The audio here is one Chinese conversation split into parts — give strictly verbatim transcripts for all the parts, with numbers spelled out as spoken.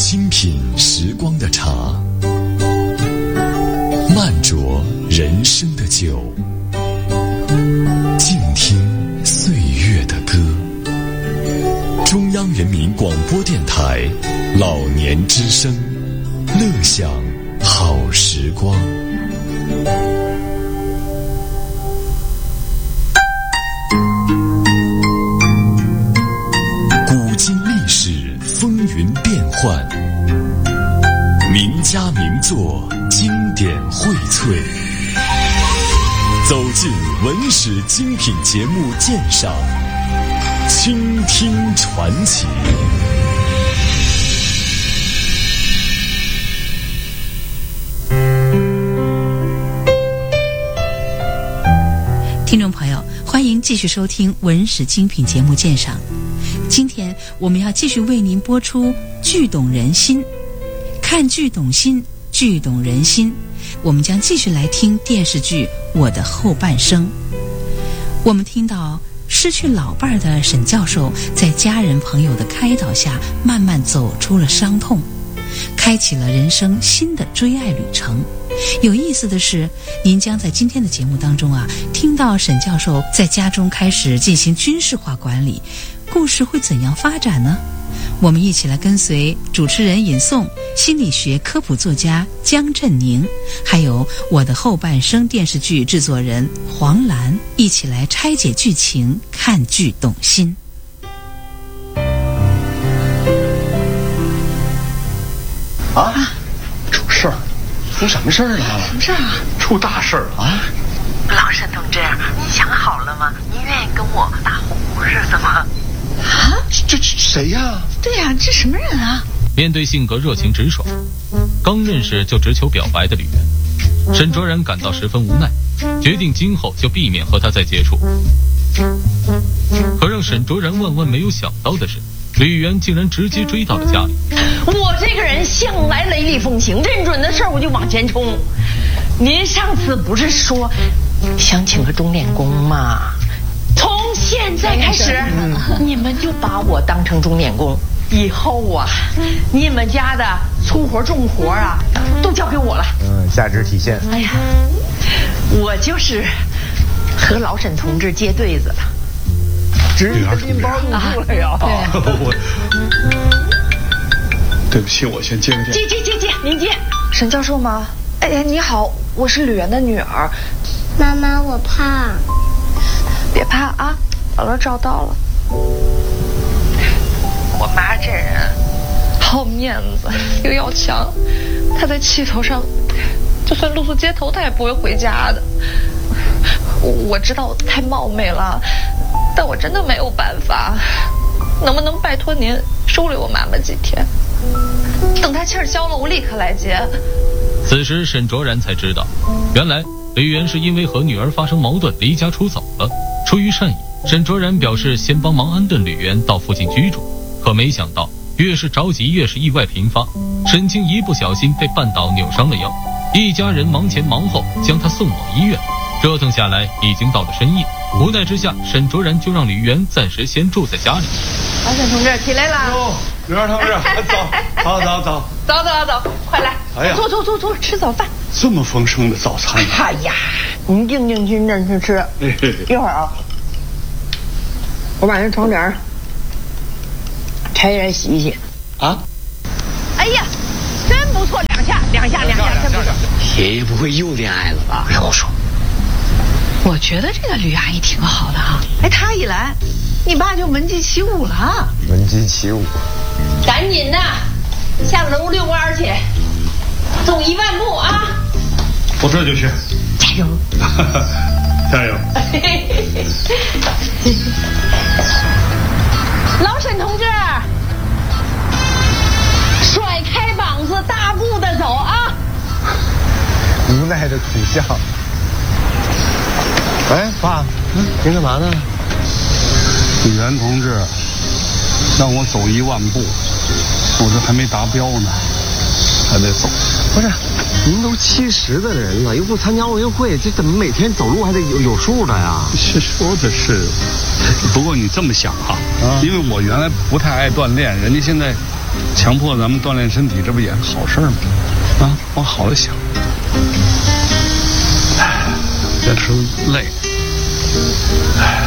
轻品时光的茶，慢酌人生的酒，静听岁月的歌。中央人民广播电台老年之声，乐享好时光。古今历史风云变幻，名家名作经典荟萃，走进文史精品节目鉴赏，倾听传奇。 听众朋友，欢迎继续收听文史精品节目鉴赏。今天我们要继续为您播出剧懂人心，看剧懂心，剧懂人心。我们将继续来听电视剧《我的后半生》。我们听到失去老伴儿的沈教授在家人朋友的开导下，慢慢走出了伤痛，开启了人生新的追爱旅程。有意思的是，您将在今天的节目当中啊，听到沈教授在家中开始进行军事化管理，故事会怎样发展呢？我们一起来跟随主持人尹颂、心理学科普作家江振宁，还有《我的后半生》电视剧制作人黄澜，一起来拆解剧情，看剧懂心。 啊，出事儿！出什么事儿了？ 什么事儿啊？ 出大事儿了啊！ 老沈同志，你想好了吗？你愿意跟我大红过日子吗？ 啊？这这谁呀？ 对呀、啊，这什么人啊？ 面对性格热情直爽、刚认识就直球表白的吕元，沈卓然感到十分无奈，决定今后就避免和他再接触。可让沈卓然万万没有想到的是，吕元竟然直接追到了家里。 我这个人向来雷厉风行，认准的事儿我就往前冲。您上次不是说想请个钟点工吗？从现在开始，嗯、你们就把我当成钟点工。以后啊，你们家的粗活重活啊，都交给我了。 嗯，价值体现。 哎呀，我就是和老沈同志接对子了。 直接拎包入住了呀！ 我对不起，我先接个电话。 接接接接，您接。 沈教授吗？哎呀，你好，我是吕元的女儿。 妈妈，我怕。 别怕啊，姥姥找到了。我妈这人好面子又要强，她在气头上，就算露宿街头，她也不会回家的。我知道我太冒昧了，但我真的没有办法。能不能拜托您收留我妈妈几天？等她气儿消了，我立刻来接。 此时沈卓然才知道，原来吕元是因为和女儿发生矛盾离家出走了。出于善意，沈卓然表示先帮忙安顿吕元到附近居住，可没想到越是着急越是意外频发。沈清一不小心被绊倒扭伤了腰，一家人忙前忙后将他送往医院。折腾下来已经到了深夜，无奈之下，沈卓然就让吕元暂时先住在家里。 老沈同志起来了。 哟，吕元同志，走，走走走， 走走走，快来！哎呀，坐坐坐坐，吃早饭。 这么丰盛的早餐、啊！ 哎呀，您静静去那儿去吃。一会儿啊，我把那床帘拆下来洗一洗。 啊！ 哎呀，真不错，两下两下两下，真不错。 爷爷不会又恋爱了吧？ 别胡说。我觉得这个吕阿姨挺好的哈。 哎，她一来，你爸就闻鸡起舞了。 闻鸡起舞。 赶紧的，下楼遛弯去，走一万步啊！ 我这就去。 加油！ 加油！ 老沈同志，甩开膀子，大步的走啊！ 无奈的苦笑。哎，爸，嗯，您干嘛呢？ 吕元同志让我走一万步，我这还没达标呢，还得走。 不是，您都七十的人了，又不参加奥运会，这怎么每天走路还得有有数的呀？ 是说的是，不过你这么想哈、啊，因为我原来不太爱锻炼，人家现在强迫咱们锻炼身体，这不也是好事吗？啊，往好了想。哎，这是累。哎。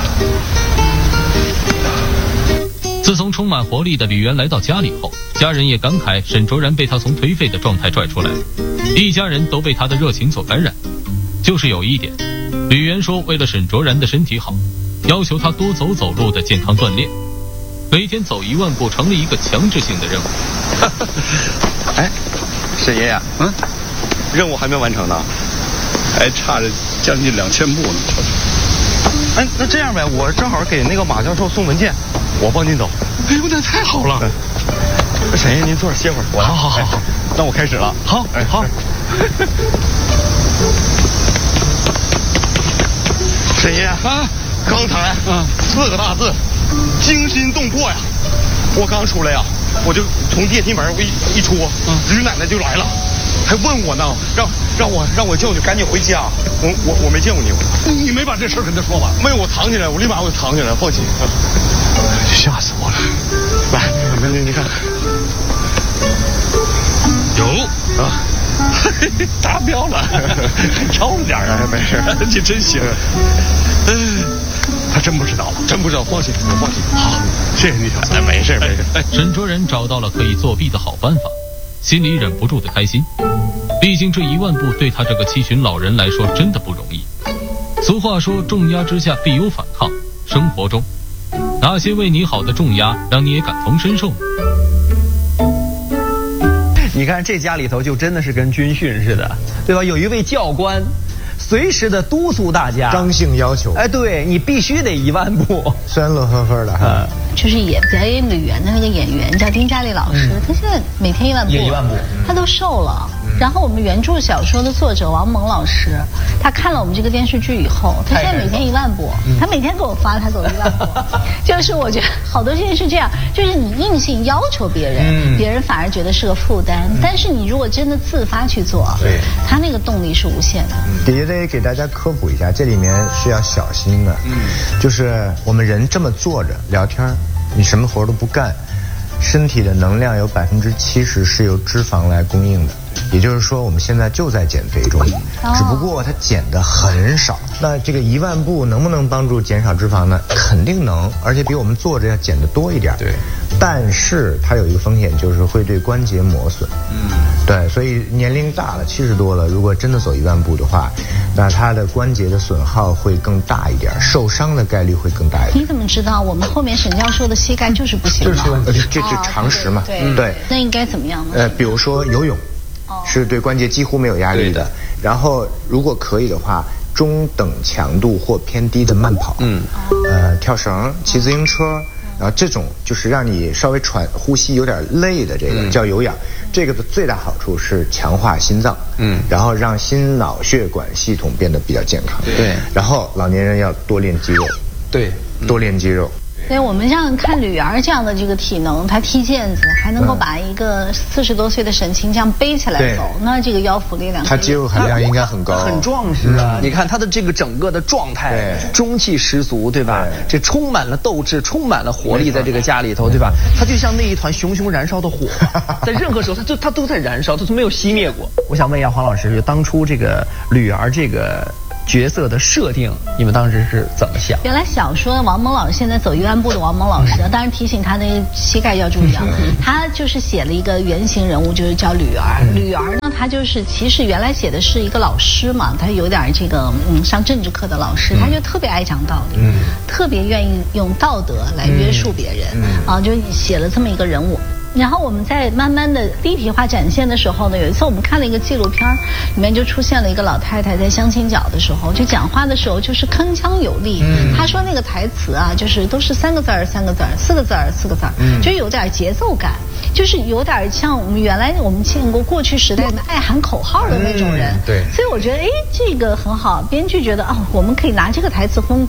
自从充满活力的吕媛来到家里后，家人也感慨沈卓然被他从颓废的状态拽出来，一家人都被他的热情所感染。就是有一点，吕媛说为了沈卓然的身体好，要求他多走走路的健康锻炼，每天走一万步成了一个强制性的任务。 哎，沈爷爷，嗯，任务还没完成呢， 还差着将近两千步呢，瞧瞧。 哎，那这样呗，我正好给那个马教授送文件，我帮您走。 哎呦，那太好了！ 嗯、沈爷，您坐着歇会儿，我来。 好好好好， 哎、那我开始了。 好，哎好。 沈爷啊，刚才啊四个大字，惊心动魄呀！我刚出来呀，我就从电梯门我一一出，嗯，吕奶奶就来了，还问我呢，让让我让我叫你赶紧回家。我我我没见过你， 你没把这事跟他说吧？ 没有，我藏起来，我立马我就藏起来，放心。啊、 吓死我了！ 来，您您看， 有啊。达标了，还超了点啊！没事，你真行。嗯，他真不知道了， 真不知道，放心，我放心。 好，谢谢你，小三。 哎，没事没事。 沈卓然找到了可以作弊的好办法，心里忍不住的开心。毕竟这一万步对他这个七旬老人来说真的不容易。俗话说，重压之下必有反抗。生活中，哪些为你好的重压，让你也感同身受呢？ 你看这家里头就真的是跟军训似的，对吧？有一位教官，随时的督促大家， 刚性要求。 哎，对你必须得一万步， 虽然乐呵呵的哈。 就是演表演吕媛的那个演员叫丁嘉丽老师，嗯、他现在每天一万步， 也一万步， 嗯、他都瘦了。嗯、然后我们原著小说的作者王蒙老师，他看了我们这个电视剧以后，他现在每天一万步，嗯、他每天给我发他走一万步。就是我觉得好多事情是这样，就是你硬性要求别人，嗯、别人反而觉得是个负担。嗯、但是你如果真的自发去做，对，他那个动力是无限的。 也得给大家科普一下，这里面是要小心的。嗯，就是我们人这么坐着聊天，你什么活都不干，身体的能量有百分之七十是由脂肪来供应的。也就是说，我们现在就在减肥中，哦、只不过它减的很少。那这个一万步能不能帮助减少脂肪呢？肯定能，而且比我们坐着要减的多一点。对，但是它有一个风险，就是会对关节磨损。嗯，对，所以年龄大了，七十多了，如果真的走一万步的话，那它的关节的损耗会更大一点，受伤的概率会更大一点。 你怎么知道？我们后面沈教授的膝盖就是不行吗？ 就是这是常识嘛。 对 对, 对。那应该怎么样呢？ 呃，比如说游泳。是对关节几乎没有压力的，然后如果可以的话，中等强度或偏低的慢跑，嗯，呃，跳绳、骑自行车，然后这种就是让你稍微喘呼吸有点累的这个、嗯、叫有氧，这个的最大好处是强化心脏，嗯，然后让心脑血管系统变得比较健康，对，然后老年人要多练肌肉，对，多练肌肉。 所以我们像看吕媛这样的这个体能，她踢毽子还能够把一个四十多岁的沈清这样背起来走，那这个腰腹力量， 她肌肉含量应该很高， 很壮实啊！你看她的这个整个的状态，中气十足，对吧？这充满了斗志，充满了活力，在这个家里头，对吧？她就像那一团熊熊燃烧的火，在任何时候，她就她都在燃烧，她都没有熄灭过。我想问一下黄老师，就当初这个吕媛这个角色的设定，你们当时是怎么想？ 原来小说王蒙老师现在走一万步的王蒙老师，当然提醒他的膝盖要注意啊。他就是写了一个原型人物，就是叫吕媛。吕媛呢，他就是其实原来写的是一个老师嘛，他有点这个嗯上政治课的老师，他就特别爱讲道理，嗯、特别愿意用道德来约束别人，嗯嗯、啊，就写了这么一个人物。然后我们在慢慢的立体化展现的时候呢，有一次我们看了一个纪录片，里面就出现了一个老太太在相亲角的时候，就讲话的时候就是铿锵有力。嗯，她说那个台词啊，就是都是三个字儿三个字儿，四个字儿四个字儿，嗯，就有点节奏感，就是有点像我们原来我们见过过去时代的爱喊口号的那种人。嗯、对，所以我觉得哎，这个很好，编剧觉得哦，我们可以拿这个台词风格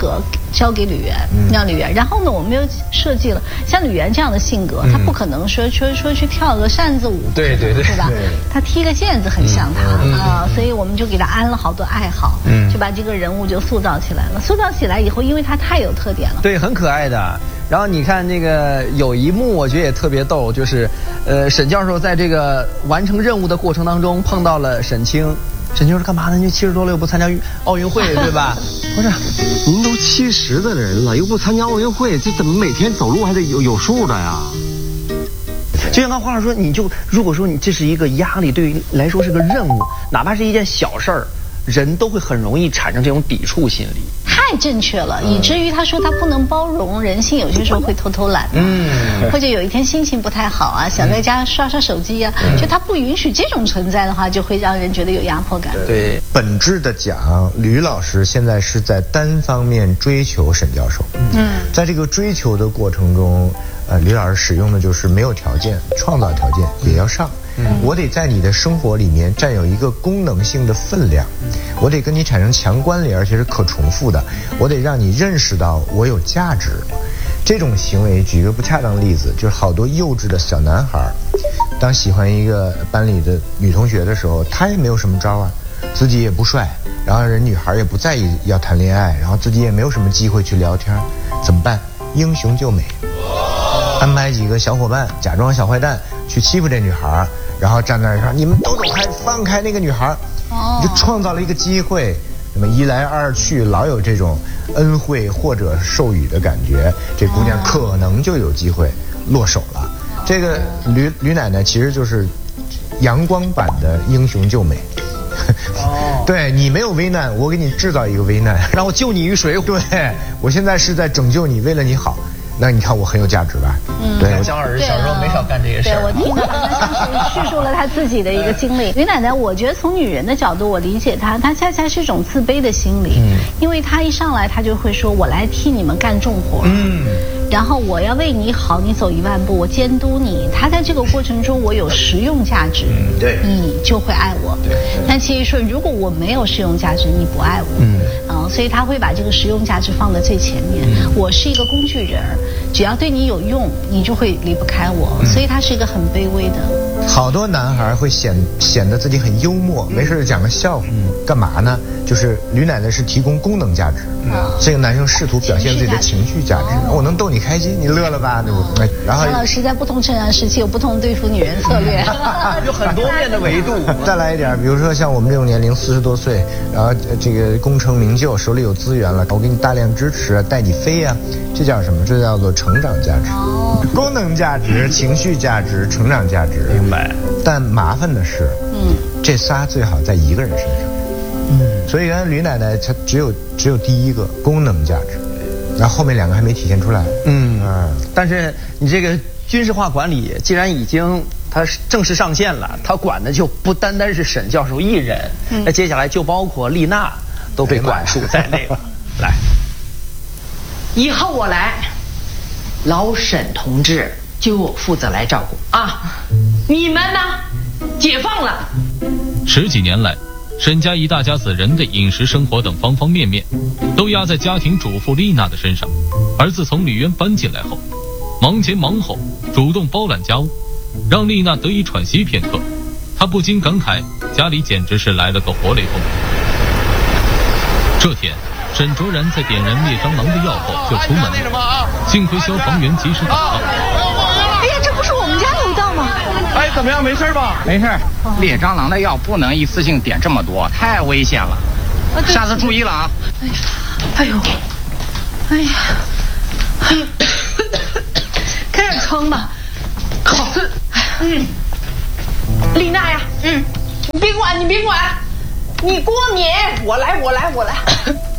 交给吕元，让吕元。然后呢，我们又设计了像吕元这样的性格，他不可能说说说去跳个扇子舞， 对对对， 是吧？他踢个毽子很像他啊，所以我们就给他安了好多爱好，就把这个人物就塑造起来了。塑造起来以后，因为他太有特点了， 对，很可爱的。然后你看那个有一幕，我觉得也特别逗，就是，呃，沈教授在这个完成任务的过程当中碰到了沈清。沈清说干嘛呢？你七十多了又不参加奥运会，对吧？ 不是，您都七十的人了，又不参加奥运会，这怎么每天走路还得有有数的呀？ 就像刚黄老师说，你就如果说你这是一个压力，对于来说是个任务，哪怕是一件小事儿，人都会很容易产生这种抵触心理。 太正确了，以至于他说他不能包容人性，有些时候会偷偷懒，嗯，或者有一天心情不太好啊，想在家刷刷手机啊，嗯、就他不允许这种存在的话，就会让人觉得有压迫感。 对，本质的讲，吕老师现在是在单方面追求沈教授，嗯，在这个追求的过程中，呃，吕老师使用的就是没有条件，创造条件也要上。嗯、我得在你的生活里面占有一个功能性的分量，我得跟你产生强关联，而且是可重复的，我得让你认识到我有价值。这种行为，举一个不恰当的例子，就是好多幼稚的小男孩，当喜欢一个班里的女同学的时候，他也没有什么招啊，自己也不帅，然后人女孩也不在意要谈恋爱，然后自己也没有什么机会去聊天，怎么办？英雄救美，安排几个小伙伴假装小坏蛋去欺负这女孩，然后站在那儿说：“你们都走开，放开那个女孩。”你就创造了一个机会，那么一来二去，老有这种恩惠或者授予的感觉，这姑娘可能就有机会落手了。这个吕吕奶奶其实就是阳光版的英雄救美。哦，对你没有危难，我给你制造一个危难， 然后救你于水火。 对，我现在是在拯救你，为了你好。那你看我很有价值吧？嗯，对， 姜老师小时候没少干这些事儿。 对，我听着好像像是叙述了他自己的一个经历。吕奶奶，我觉得从女人的角度，我理解她，她恰恰是一种自卑的心理。嗯，因为她一上来，她就会说：“我来替你们干重活。”嗯。然后我要为你好，你走一万步，我监督你。他在这个过程中，我有实用价值，嗯、对，你就会爱我。对。但其实说，如果我没有实用价值，你不爱我。嗯。啊、呃，所以他会把这个实用价值放在最前面。嗯、我是一个工具人，只要对你有用，你就会离不开我。嗯、所以他是一个很卑微的。 好多男孩会显显得自己很幽默，没事讲个笑话，嗯、干嘛呢？就是吕奶奶是提供功能价值，嗯、这个男生试图表现自己的情绪价值，哦、我能逗你开心，你乐了吧？对不对？然后张老师在不同成长时期有不同对付女人策略， 有很多面的维度。 再来一点，比如说像我们这种年龄，四十多岁，然后这个功成名就，手里有资源了，我给你大量支持，带你飞呀、啊，这叫什么？这叫做成长价值。哦，功能价值、情绪价值、成长价值。 明白。 但麻烦的是，嗯，这仨最好在一个人身上。嗯，所以原来吕奶奶她只有只有第一个功能价值，然后后面两个还没体现出来。 嗯嗯，但是你这个军事化管理既然已经它正式上线了，它管的就不单单是沈教授一人，嗯、那接下来就包括丽娜都被管束在内了。来， 以后我来，老沈同志就我负责来照顾啊。你们呢？解放了。 十几年来，沈家一大家子人的饮食生活等方方面面都压在家庭主妇丽娜的身上，而自从吕渊搬进来后，忙前忙后，主动包揽家务，让丽娜得以喘息片刻。她不禁感慨，家里简直是来了个活雷锋。这天，沈卓然在点燃灭蟑螂的药后就出门了，幸亏消防员及时赶到。 哎呀，这不是我们家楼道吗？ 哎，怎么样？没事吧？ 没事。灭蟑螂的药不能一次性点这么多，太危险了。啊、下次注意了啊！ 哎呦，哎呀，哎呀，开点撑吧。好，嗯，丽娜呀，嗯，你别管，你别管，你过敏，我来，我来，我来。